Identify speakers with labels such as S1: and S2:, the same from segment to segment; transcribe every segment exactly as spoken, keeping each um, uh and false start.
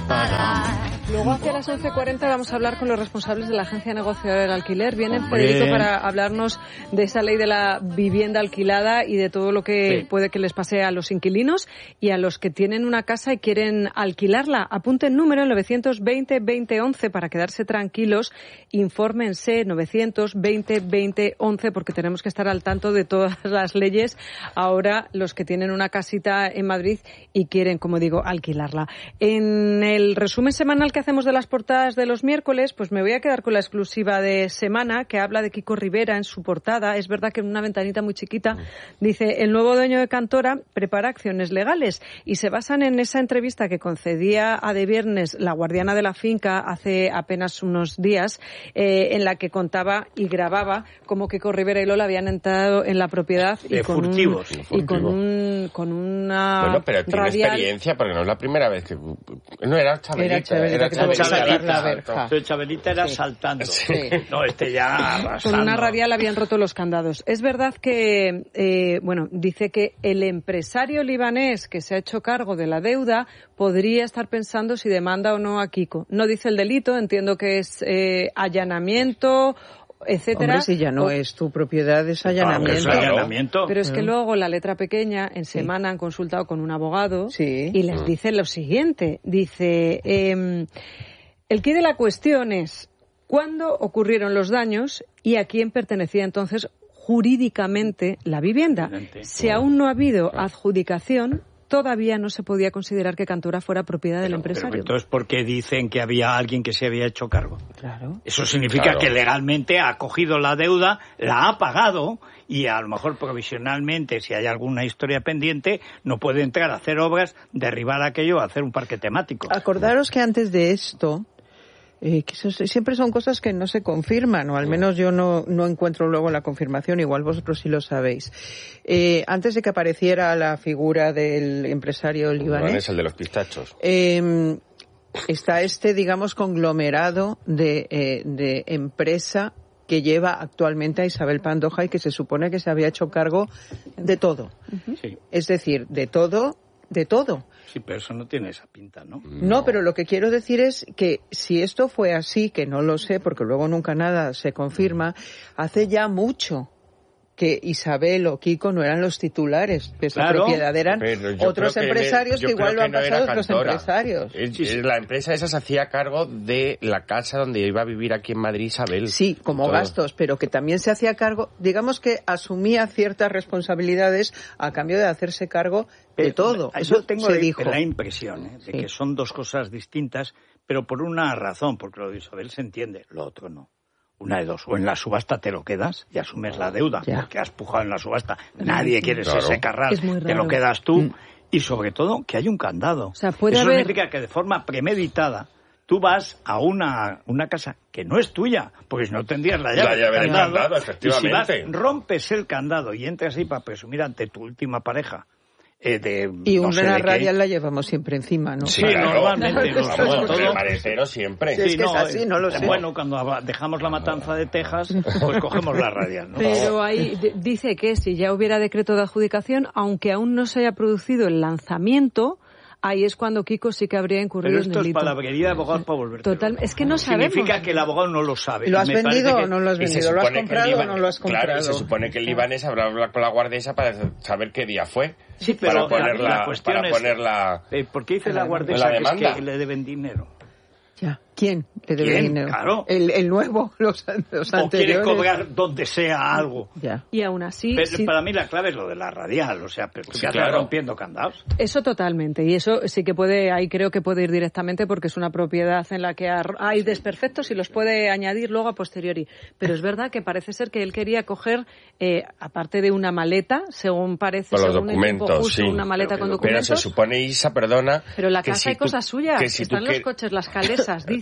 S1: parar.
S2: Luego hacia las once cuarenta vamos a hablar con los responsables de la Agencia Negociadora del Alquiler. Viene Federico para hablarnos de esa ley de la vivienda alquilada y de todo lo que sí. puede que les pase a los inquilinos y a los que tienen una casa y quieren alquilarla. Apunten número novecientos veinte veinte once para quedarse tranquilos. Infórmense novecientos veinte veinte once porque tenemos que estar al tanto de todas las leyes. Ahora los que tienen una casita en Madrid y quieren, como digo, alquilarla. En el resumen semanal que hacemos de las portadas de los miércoles, pues me voy a quedar con la exclusiva de semana que habla de Kiko Rivera en su portada. Es verdad que en una ventanita muy chiquita dice: el nuevo dueño de Cantora prepara acciones legales, y se basan en esa entrevista que concedía a De Viernes la guardiana de la finca hace apenas unos días, eh, en la que contaba y grababa cómo Kiko Rivera y Lola habían entrado en la propiedad y
S3: de
S2: con,
S3: furtivos,
S2: un, y con un con una
S4: bueno, pero tiene
S2: radial...
S4: experiencia porque no es la primera vez que no era Chabelita,
S2: era Chabelita,
S4: era
S2: Chabelita,
S3: Chabelita,
S2: la verja.
S3: Pero Chabelita era
S2: sí.
S3: saltando.
S2: Sí.
S3: No, este ya arrasando.
S2: Con una radial habían roto los candados. Es verdad que, eh, bueno, dice que el empresario libanés que se ha hecho cargo de la deuda podría estar pensando si demanda o no a Kiko. No dice el delito, entiendo que es eh, allanamiento, etcétera.
S5: Hombre, si ya no o... es tu propiedad, es allanamiento.
S3: Ah, es allanamiento.
S2: Pero es que luego la letra pequeña, en
S5: sí.
S2: semana han consultado con un abogado
S5: sí.
S2: y les dice lo siguiente. Dice, eh, el quid de la cuestión es cuándo ocurrieron los daños y a quién pertenecía entonces jurídicamente la vivienda. Si aún no ha habido adjudicación, todavía no se podía considerar que Cantora fuera propiedad del
S3: pero,
S2: empresario.
S3: Pero entonces, ¿por qué dicen que había alguien que se había hecho cargo?
S5: Claro.
S3: Eso significa
S4: claro.
S3: que legalmente ha cogido la deuda, la ha pagado y a lo mejor provisionalmente, si hay alguna historia pendiente, no puede entrar a hacer obras, derribar aquello, hacer un parque temático.
S5: Acordaros que antes de esto... Eh, que eso, siempre son cosas que no se confirman, o al menos yo no, no encuentro luego la confirmación, igual vosotros sí lo sabéis. Eh, antes de que apareciera la figura del empresario libanés...
S4: Es el de los pistachos.
S5: Eh, está este, digamos, conglomerado de, eh, de empresa que lleva actualmente a Isabel Pantoja y que se supone que se había hecho cargo de todo.
S3: Sí.
S5: Es decir, de todo, de todo.
S3: Sí, pero eso no tiene esa pinta, ¿no?
S5: No, pero lo que quiero decir es que si esto fue así, que no lo sé, porque luego nunca nada se confirma, hace ya mucho que Isabel o Kiko no eran los titulares de esa
S3: claro,
S5: propiedad, eran otros que empresarios
S4: le,
S5: que igual
S4: que
S5: lo han
S4: no
S5: pasado otros
S4: Cantora.
S5: empresarios.
S4: Es,
S5: sí, sí.
S4: La empresa esa se hacía cargo de la casa donde iba a vivir aquí en Madrid Isabel.
S5: Sí, como todo. Gastos, pero que también se hacía cargo, digamos que asumía ciertas responsabilidades a cambio de hacerse cargo de todo.
S3: Yo
S5: Eso
S3: tengo
S5: se
S3: la,
S5: dijo.
S3: la impresión ¿eh? de sí. que son dos cosas distintas, pero por una razón, porque lo de Isabel se entiende, lo otro no. Una de dos, o en la subasta te lo quedas y asumes la deuda, ya. porque has pujado en la subasta. Nadie quiere
S4: claro.
S3: ese carral, te lo quedas tú. Mm. Y sobre todo, que hay un candado.
S2: O sea, puede
S3: Eso
S2: haber...
S3: significa que de forma premeditada tú vas a una, una casa que no es tuya, porque si no tendrías la llave,
S4: la llave del
S3: candado,
S4: candado, efectivamente.
S3: Y si vas, rompes el candado y entras ahí para presumir ante tu última pareja. Eh, de,
S5: y
S3: no
S5: una
S3: sé
S5: radial la llevamos siempre encima, ¿no?
S4: Sí,
S3: sí
S4: claro.
S3: normalmente.
S4: Vamos,
S3: todo,
S4: todo el maletero siempre.
S5: Sí, es que no, es así, no lo sé.
S3: Bueno, cuando dejamos la matanza de Texas, pues cogemos la radial, ¿no?
S2: Pero ahí d- dice que si ya hubiera decreto de adjudicación, aunque aún no se haya producido el lanzamiento, ahí es cuando Kiko sí que habría incurrido en
S3: delito.
S2: Pero esto
S3: es palabrería de abogados para volverte.
S2: Total, es que no sabemos.
S3: Significa que el abogado no lo sabe.
S5: ¿Lo has
S3: Me
S5: vendido
S3: que...
S5: o no lo has vendido? ¿Lo has comprado o no lo has comprado?
S4: Claro, y se supone que el libanés habrá hablado con la guardesa para saber qué día fue.
S3: Sí, pero
S4: para poner la,
S3: la cuestión
S4: para
S3: es,
S4: poner la,
S3: eh, ¿por qué dice la, la guardesa que, es que le deben dinero?
S5: Ya. ¿Quién le debe
S3: ¿Quién?
S5: dinero?
S3: Claro.
S5: El, el nuevo, los, los
S3: o
S5: anteriores.
S3: O quiere cobrar donde sea algo.
S5: Ya.
S2: Y aún así...
S3: Pero,
S2: sí,
S3: para mí la clave es lo de la radial, o sea, pero
S4: sí,
S3: que
S4: claro.
S3: rompiendo candados.
S2: Eso totalmente, y eso sí que puede, ahí creo que puede ir directamente porque es una propiedad en la que hay desperfectos y los puede añadir luego a posteriori. Pero es verdad que parece ser que él quería coger, eh, aparte de una maleta, según parece,
S4: con los
S2: según
S4: documentos,
S2: el tiempo justo,
S4: sí.
S2: una maleta
S3: pero,
S2: con
S4: pero
S2: documentos.
S4: Pero se supone, Isa, perdona...
S2: Pero la
S4: que
S2: casa
S4: si
S2: hay
S4: tú,
S2: cosas suyas,
S4: que si
S2: están
S4: tú
S2: los
S4: que...
S2: coches, las calesas, dice.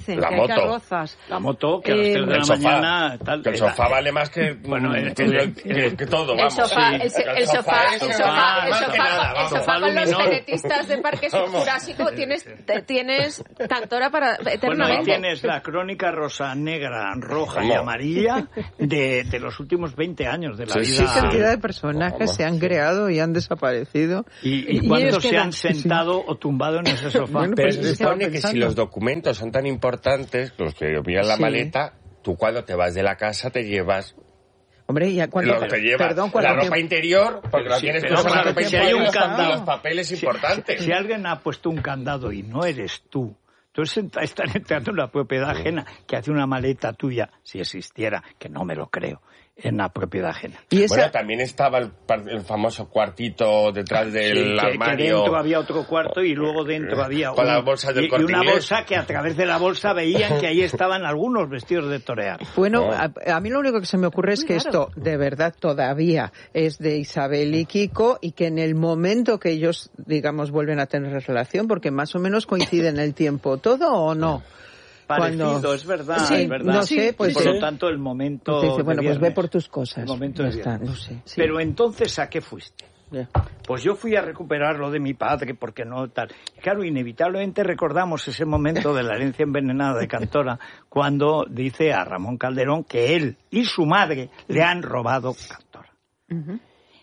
S2: dicen
S4: la
S2: que
S4: moto.
S2: hay carrozas.
S3: La moto, que a las
S2: Eh,
S3: tres de
S4: El
S3: la
S4: sofá,
S3: mañana... Tal,
S4: que el sofá vale más que,
S3: Bueno, el-
S4: que,
S3: el-
S4: que- que todo,
S1: El
S4: vamos.
S1: sofá,
S4: Sí.
S1: el, se-
S4: Que
S1: el sofá,
S4: es
S1: el
S4: un-
S1: sofá, el
S4: más que
S1: sofá,
S4: nada,
S1: el
S4: vamos.
S1: sofá con los
S3: Luminol.
S1: genetistas de Parque
S4: Vamos.
S1: Jurásico tienes, te- tienes tanto hora para
S3: Bueno, ahí
S1: eternamente.
S3: tienes la crónica rosa, negra, roja y
S4: Vamos.
S3: amarilla de, de los últimos veinte años de la
S4: Sí,
S3: vida.
S4: sí,
S5: ¿Qué
S4: sí.
S5: cantidad de personajes
S4: Vamos,
S5: se han
S4: sí.
S5: creado y han desaparecido?
S3: Y, y,
S2: Y
S3: cuántos
S2: ellos
S3: se
S2: quedan-
S3: han sentado o tumbado en ese sofá.
S5: Bueno,
S4: Pero
S5: pues,
S4: se
S5: estaba
S4: supone que si
S5: pensando.
S4: los documentos son tan importantes, los que miran la
S5: Sí.
S4: maleta, tú cuando te vas de la casa te llevas
S5: Hombre, ¿ya cuánto
S4: lo que te llevas,
S5: Perdón,
S4: la
S5: ¿cuánto
S4: ropa
S5: tiempo?
S4: interior, porque la
S3: Sí,
S4: tienes
S3: pero
S4: tú sola,
S3: claro,
S4: la ropa
S3: si hay un
S4: interior,
S3: candado.
S4: y los papeles importantes.
S3: Si alguien ha puesto un candado y no eres tú, entonces ent- están entrando en la propiedad ajena, que hace una maleta tuya, si existiera, que no me lo creo, en la propiedad ajena.
S5: Y esa,
S4: Bueno, también estaba el, par- el famoso cuartito detrás del
S3: Sí, que- que,
S4: armario.
S3: dentro había otro cuarto y luego dentro había
S4: Con
S3: un-
S4: las bolsas del
S3: y, y
S4: Corte
S3: una
S4: Inglés.
S3: bolsa que a través de la bolsa veían que ahí estaban algunos vestidos de torear.
S5: Bueno,
S4: Oh.
S5: a, a mí lo único que se me ocurre es
S2: Muy
S5: que
S2: raro.
S5: esto de verdad todavía es de Isabel y Kiko y que en el momento que ellos, digamos, vuelven a tener relación, porque más o menos coincide en el tiempo, ¿todo o no?
S3: Parecido,
S5: Cuando-
S3: es verdad,
S5: Sí,
S3: es verdad.
S5: no sé, pues-
S3: y por
S5: sí.
S3: lo tanto el momento
S5: Pues dice,
S3: de
S5: bueno, pues ve
S3: viernes.
S5: por tus cosas.
S3: El momento
S5: Ya
S3: de
S5: está,
S3: viernes.
S5: no sé. sí.
S3: Pero entonces, ¿a qué fuiste?
S5: Ya.
S3: Pues yo fui a recuperar lo de mi padre, porque no tal. Claro, inevitablemente recordamos ese momento de la herencia envenenada de Cantora, cuando dice a Ramón Calderón que él y su madre le han robado Cantora.
S5: Ujú.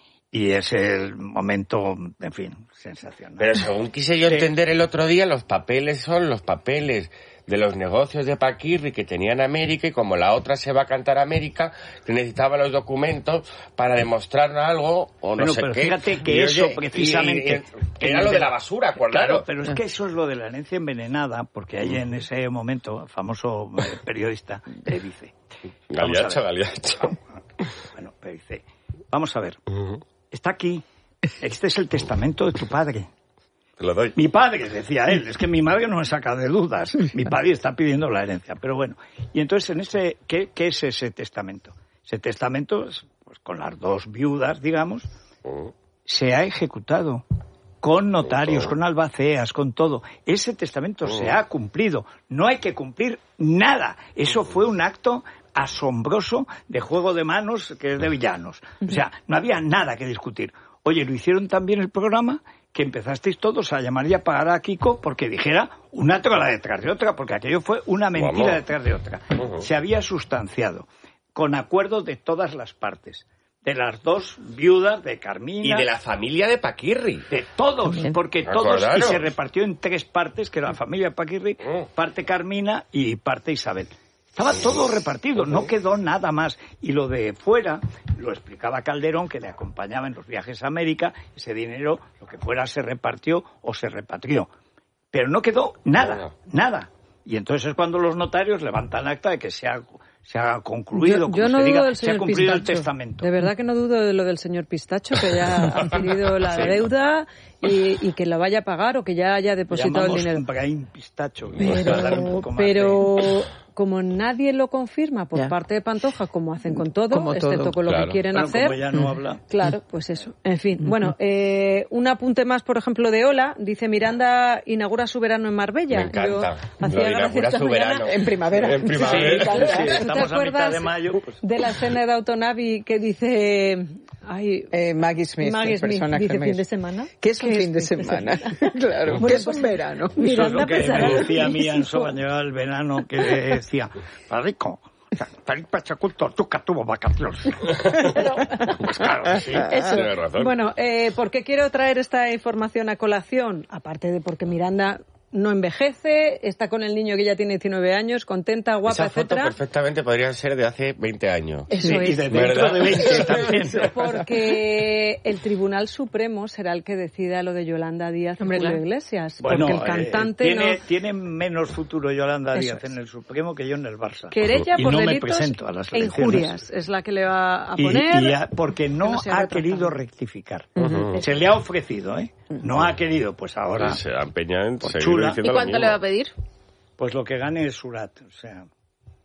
S3: Y es el momento, en fin, sensacional.
S4: Pero según quise yo
S3: Sí.
S4: entender el otro día, los papeles son los papeles de los negocios de Paquirri que tenían América, y como la otra se va a cantar América, que necesitaba los documentos para demostrar algo o no
S3: Bueno,
S4: sé
S3: pero
S4: qué.
S3: fíjate que
S4: Y,
S3: eso
S4: oye,
S3: precisamente-
S4: y- y- era lo de la basura, acordaros.
S3: Claro, pero es que eso es lo de la herencia envenenada, porque ahí en ese momento, el famoso eh, periodista le dice... vamos a
S4: Galiacho,
S3: ver.
S4: Galiacho.
S3: Bueno, pero dice, vamos a ver,
S4: Ujú.
S3: está aquí, este es el testamento de tu padre.
S4: Te lo doy.
S3: Mi padre, decía él, es que mi madre no me saca de dudas, mi padre está pidiendo la herencia, pero bueno. Y entonces, en ese, ¿qué, qué es ese testamento? Ese testamento, pues con las dos viudas, digamos,
S4: Ujú.
S3: se ha ejecutado con notarios, con albaceas, con todo. Ese testamento se ha cumplido. No hay que cumplir nada. Eso fue un acto asombroso de juego de manos que es de villanos. O sea, no había nada que discutir. Oye, lo hicieron también el programa que empezasteis todos a llamar y a pagar a Kiko porque dijera una trola detrás de otra, porque aquello fue una mentira
S4: Vamos.
S3: detrás de otra.
S4: Ujú.
S3: Se había sustanciado con acuerdo de todas las partes. De las dos viudas, de Carmina...
S4: Y de la familia de Paquirri.
S3: De todos,
S5: También.
S3: porque todos, y
S4: Acordaros.
S3: se repartió en tres partes, que era la familia Paquirri,
S4: Mm.
S3: parte Carmina y parte Isabel. Estaba todo repartido, no quedó nada más. Y lo de fuera, lo explicaba Calderón, que le acompañaba en los viajes a América, ese dinero, lo que fuera, se repartió o se repatrió. Pero no quedó nada,
S4: Nada.
S3: nada. Y entonces es cuando los notarios levantan acta de que se ha, se ha concluido,
S2: Yo,
S3: como
S2: yo no
S3: se
S2: dudo
S3: diga,
S2: del
S3: se ha
S2: señor
S3: cumplido
S2: Pistacho.
S3: el testamento.
S2: De verdad que no dudo de lo del señor Pistacho, que ya ha adquirido la
S3: Sí.
S2: deuda y, y que la vaya a pagar o que ya haya depositado el
S3: Llamamos
S2: dinero.
S3: un Brahim Pistacho. que nos va a dar un
S2: Pero,
S3: poco más
S2: pero
S3: de-
S2: como nadie lo confirma por
S5: Ya.
S2: parte de Pantoja, como hacen con todo,
S5: Como todo,
S2: excepto con lo
S4: claro.
S2: que quieren
S3: Bueno,
S2: hacer.
S3: como ya no habla.
S2: Claro, pues eso. En fin, bueno, eh, un apunte más, por ejemplo, de Ola. Dice Miranda inaugura su verano en Marbella.
S4: Me encanta.
S2: Yo
S4: Lo
S2: hacía
S4: de
S2: gracia
S4: inaugura
S2: esta
S4: su
S2: mañana.
S4: verano.
S5: En primavera.
S4: En primavera.
S3: Sí,
S2: ¿Tú
S3: sí,
S2: te
S3: estamos a mitad
S2: acuerdas
S3: de mayo. Pues,
S2: de la escena de Autonavi que dice... Ay,
S5: Eh, Maggie Smith,
S2: Maggie
S5: el
S2: Smith,
S5: personaje
S2: dice
S5: Maggie.
S2: fin de semana.
S5: ¿Qué es un fin de semana? Claro,
S2: Bueno,
S5: ¿qué es
S2: pues,
S5: un verano?
S3: eso es
S2: Miranda
S3: lo que
S2: pensará
S3: me
S2: lo
S3: decía a mí
S2: mismo.
S3: Anso cuando llegaba el verano, que decía, Rico, Felipe Chaculto, tú que tuvo vacaciones. Pues claro, que sí.
S2: Eso.
S4: Tienes razón.
S2: Bueno, eh, ¿por qué quiero traer esta información a colación? Aparte de porque Miranda no envejece, está con el niño que ya tiene diecinueve años, contenta, guapa,
S4: Esa foto
S2: etcétera.
S4: perfectamente podría ser de hace veinte años.
S2: Eso
S3: Sí,
S2: es.
S3: y de dentro
S4: ¿Verdad?
S3: de veinte también.
S2: Porque el Tribunal Supremo será el que decida lo de Yolanda Díaz y
S1: Hombre,
S2: Julio
S1: claro.
S2: Iglesias.
S3: Bueno,
S2: porque el cantante
S3: eh, tiene,
S2: no...
S3: tiene menos futuro Yolanda
S2: Eso
S3: Díaz
S2: es.
S3: en el Supremo que yo en el Barça.
S2: Querella
S3: Y
S2: por
S3: no me
S2: delitos
S3: presento a las
S2: e
S3: elecciones.
S2: injurias es la que le va a
S3: Y-
S2: poner.
S3: y a- porque no,
S2: que no se ha
S3: ha
S2: retractado.
S3: querido rectificar.
S4: Ujú.
S3: Se le ha ofrecido, ¿eh? No ha querido, pues ahora,
S4: Se ha empeñado en
S3: Por
S4: seguir
S3: chula.
S4: diciendo
S1: ¿Y
S4: lo
S1: cuánto
S4: mismo.
S1: le va a pedir?
S3: pues lo que gane es Surat. O sea,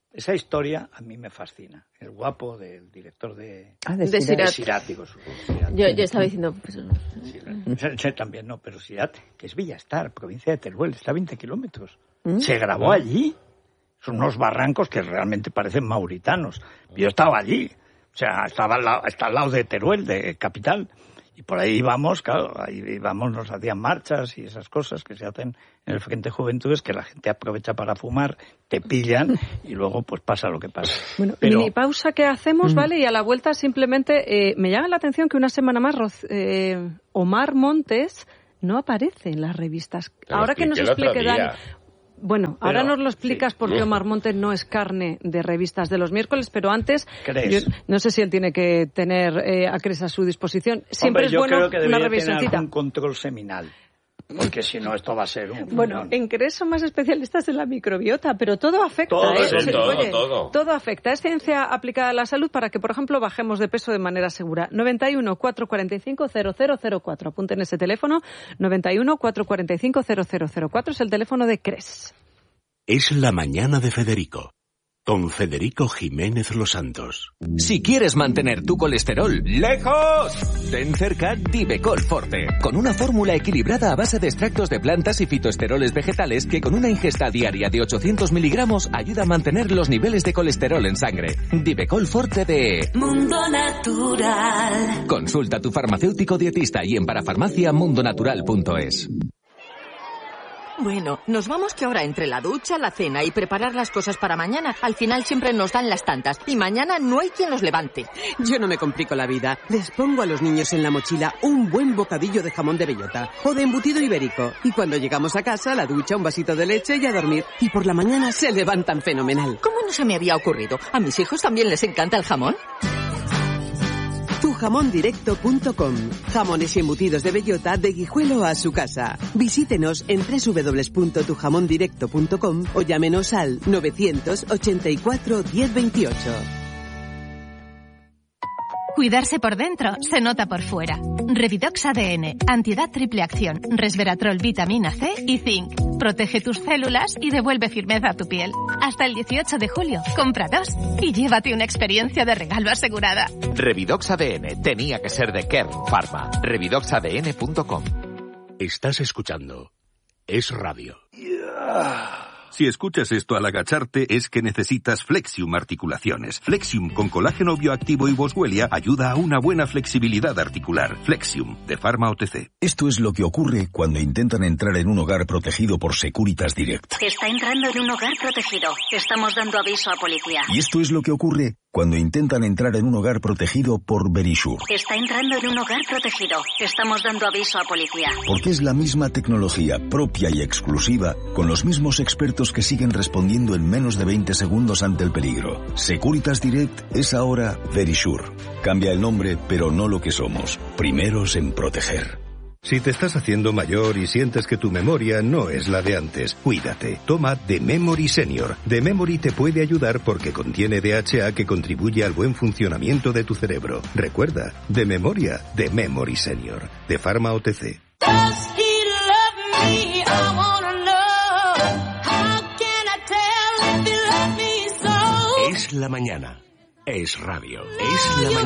S3: Esa historia a mí me fascina. El guapo del director de...
S5: Ah, de,
S1: de
S5: Sirat.
S1: Sirat.
S3: Sirat, digo, su- Sirat.
S1: Yo, yo estaba diciendo... Pues,
S3: Sirat. Sí, también no, pero Sirat, que es Villastar, provincia de Teruel, está a veinte kilómetros.
S5: ¿Mm?
S3: Se grabó allí. Son unos barrancos que realmente parecen mauritanos. Yo estaba allí. O sea, estaba al lado, está al lado de Teruel, de capital. Y por ahí íbamos, claro, ahí íbamos, nos hacían marchas y esas cosas que se hacen en el Frente Juventudes, que la gente aprovecha para fumar, te pillan y luego pues pasa lo que pasa.
S2: Bueno,
S3: Pero,
S2: mini pausa que hacemos, ¿vale? Y a la vuelta simplemente eh, me llama la atención que una semana más Roz- eh, Omar Montes no aparece en las revistas.
S4: Te lo
S2: Ahora que nos
S4: expliqué el otro
S2: explique
S4: día.
S2: Dani... Bueno, ahora
S3: Pero,
S2: nos lo explicas
S3: sí.
S2: porque Omar Montes no es carne de revistas de los miércoles, pero antes,
S3: ¿Crees?
S2: yo no sé si él tiene que tener eh, a Cres a su disposición. Siempre
S3: Hombre,
S2: es
S3: yo
S2: bueno
S3: creo que
S2: una
S3: debería tener
S2: revisioncita.
S3: algún control seminal, porque si no esto va a ser un...
S2: Bueno,
S3: no.
S2: en Cres son más especialistas en la microbiota, pero todo afecta.
S3: Todo,
S2: ¿eh?
S3: sí,
S2: Sí,
S4: todo,
S2: oye,
S4: todo.
S2: todo afecta. Es ciencia aplicada a la salud para que, por ejemplo, bajemos de peso de manera segura. noventa y uno, cuatrocientos cuarenta y cinco, cero cero cero cuatro. Apunten ese teléfono. noventa y uno, cuatrocientos cuarenta y cinco, cero cero cero cuatro es el teléfono de Cres.
S6: Es la mañana de Federico, con Federico Jiménez Los Santos.
S7: Si quieres mantener tu colesterol lejos, ten cerca Divecol Forte, con una fórmula equilibrada a base de extractos de plantas y fitoesteroles vegetales que con una ingesta diaria de ochocientos miligramos ayuda a mantener los niveles de colesterol en sangre. Divecol Forte de
S8: Mundo Natural.
S7: Consulta a tu farmacéutico dietista y en parafarmacia mundonatural punto es.
S8: Bueno, nos vamos que ahora entre la ducha, la cena y preparar las cosas para mañana, al final siempre nos dan las tantas y mañana no hay quien los levante.
S9: Yo no me complico la vida. Les pongo a los niños en la mochila un buen bocadillo de jamón de bellota o de embutido ibérico. Y cuando llegamos a casa, la ducha, un vasito de leche y a dormir. Y por la mañana se levantan fenomenal.
S8: ¿Cómo no se me había ocurrido? ¿A mis hijos también les encanta el jamón?
S9: tu jamón directo punto com. Jamones y embutidos de bellota de Guijuelo a su casa. Visítenos en doble u doble u doble u punto tu jamón directo punto com o llámenos al novecientos ochenta y cuatro diez veintiocho.
S10: Cuidarse por dentro se nota por fuera. Revidox A D N, antiedad triple acción, resveratrol, vitamina C y zinc. Protege tus células y devuelve firmeza a tu piel. Hasta el dieciocho de julio, compra dos y llévate una experiencia de regalo asegurada.
S11: Revidox A D N tenía que ser de Kern Pharma. revidox a d n punto com.
S6: Estás escuchando Es Radio.
S12: Si escuchas esto al agacharte es que necesitas Flexium Articulaciones. Flexium con colágeno bioactivo y boswellia ayuda a una buena flexibilidad articular. Flexium, de Pharma O T C.
S13: Esto es lo que ocurre cuando intentan entrar en un hogar protegido por Securitas Direct.
S14: Está entrando en un hogar protegido. Estamos dando aviso a policía.
S13: Y esto es lo que ocurre cuando intentan entrar en un hogar protegido por Verisure.
S14: Está entrando en un hogar protegido. Estamos dando aviso a policía.
S13: Porque es la misma tecnología propia y exclusiva con los mismos expertos que siguen respondiendo en menos de veinte segundos ante el peligro. Securitas Direct es ahora Verisure. Cambia el nombre, pero no lo que somos. Primeros en proteger.
S12: Si te estás haciendo mayor y sientes que tu memoria no es la de antes, cuídate. Toma The Memory Senior. The Memory te puede ayudar porque contiene D H A que contribuye al buen funcionamiento de tu cerebro. Recuerda, de memoria, The Memory Senior. De Pharma O T C.
S6: Es la mañana. Es radio. Es la mañana.